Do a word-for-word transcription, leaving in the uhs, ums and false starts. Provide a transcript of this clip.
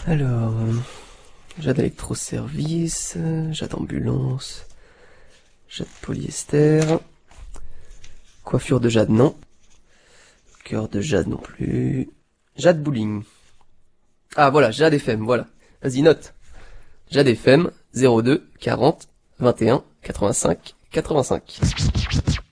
Alors, euh, Jade électroservice, Jade ambulance, Jade polyester, coiffure de Jade non, cœur de Jade non plus, Jade bowling. Ah voilà, Jade F M, voilà. Vas-y, note. Jade F M, zéro deux, quarante, vingt et un, quatre-vingt-cinq, quatre-vingt-cinq.